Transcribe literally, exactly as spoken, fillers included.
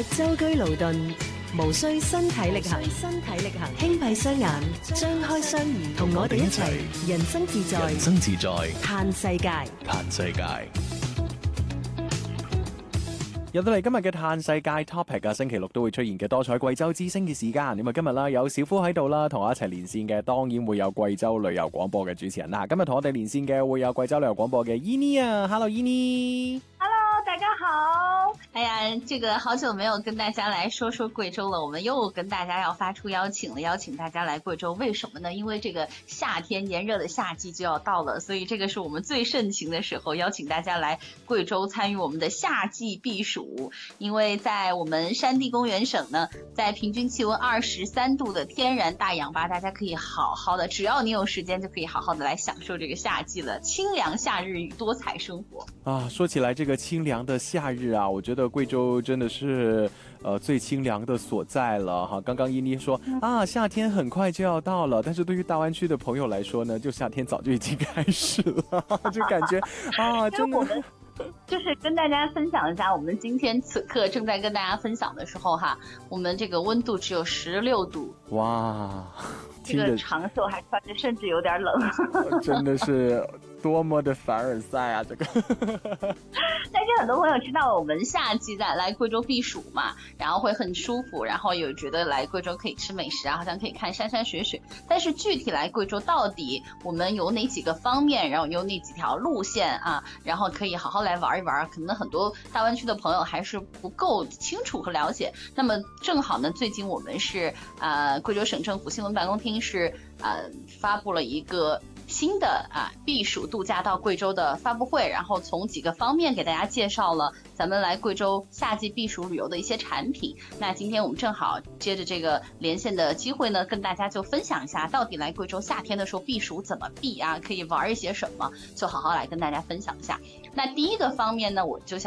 舟車勞頓，無需身體力行，身體力行，輕閉雙眼，張開雙耳，同我哋一齊人生自在， 人生自在， 嘆世界， 嘆世界。 入到嚟今日嘅嘆世界 topic 啊，星期六都會出現嘅多彩貴州之聲嘅時間。咁啊，今日啦有小夫喺度啦，同我一齊連線嘅，當然會有貴州旅遊廣播嘅主持人啦。今日同我哋連線嘅會有貴州旅遊廣播嘅伊妮啊 ，Hello 伊妮。 大家好，哎呀，這個好久沒有跟大家來說說貴州了，我們又跟大家要發出邀請了，邀請大家來貴州，為什麼呢？因為這個夏天炎熱的夏季就要到了，所以這個是我們最盛情的時候，邀請大家來貴州參與我們的夏季避暑。因為在我們山地公園省呢，在平均氣溫二十三度的天然大氧吧，大家可以好好的，只要你有時間就可以好好的來享受這個夏季了，清涼夏日與多彩生活啊。說起來這個清涼的夏日啊，我覺得貴州真的是呃最清涼的所在了哈。剛剛伊妮說啊，夏天很快就要到了，但是對於大灣區的朋友來說呢，就夏天早就已經開始了，就感覺啊，真的。 就是跟大家分享一下，我們今天此刻正在跟大家分享的時候哈，我們這個溫度只有十六度， 哇， 這個長袖還穿着甚至有點冷， 真的是多麼的凡爾賽啊！這個， 但是很多朋友知道我們夏季在來貴州避暑嘛，然後會很舒服，然後有覺得來貴州可以吃美食啊，好像可以看山山水水。但是具體來貴州到底我們有哪幾個方面，然後有哪幾條路線啊，然後可以好好來玩一玩，可能很多大灣區的朋友還是不夠清楚和了解。那麼正好呢，最近我們是呃貴州省政府新聞辦公廳是呃發布了一個新的啊避暑度假到貴州的發布會，然後從幾個方面給大家介紹了咱們來貴州夏季避暑旅遊的一些產品。那今天我們正好接着這個連線的機會呢，跟大家就分享一下到底來貴州夏天的時候避暑怎麼避啊，可以玩一些什麼，就好好來跟大家分享一下。那第一個方面呢，我就想